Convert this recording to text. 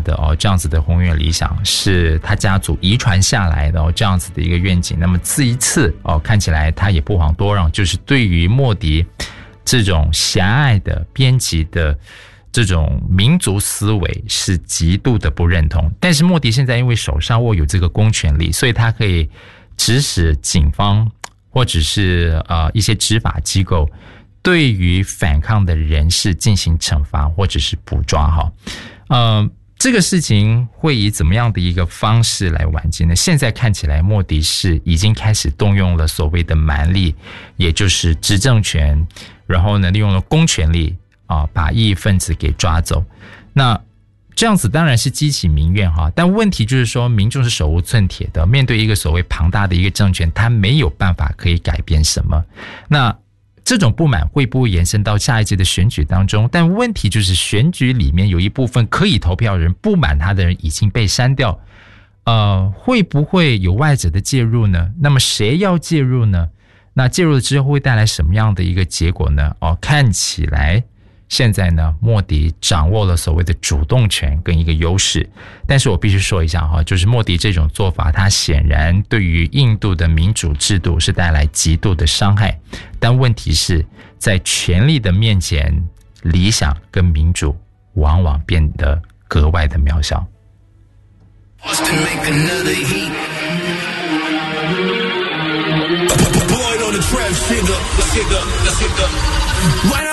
的这样子的宏远理想是他家族遗传下来的这样子的一个愿景。那么这一次看起来他也不遑多让，就是对于莫迪这种狭隘的编辑的这种民族思维是极度的不认同。但是莫迪现在因为手上握有这个公权力，所以他可以指使警方或者是一些执法机构对于反抗的人士进行惩罚或者是捕抓这个事情会以怎么样的一个方式来完结呢？现在看起来莫迪是已经开始动用了所谓的蛮力，也就是执政权，然后呢利用了公权力把异议分子给抓走。那这样子当然是激起民怨但问题就是说民众是手无寸铁的，面对一个所谓庞大的一个政权，他没有办法可以改变什么。那这种不满会不会延伸到下一届的选举当中？但问题就是选举里面有一部分可以投票的人，不满他的人已经被删掉，会不会有外者的介入呢？那么谁要介入呢？那介入了之后会带来什么样的一个结果呢？看起来现在呢，莫迪掌握了所谓的主动权跟一个优势，但是我必须说一下就是莫迪这种做法，它显然对于印度的民主制度是带来极度的伤害。但问题是在权力的面前，理想跟民主往往变得格外的渺小。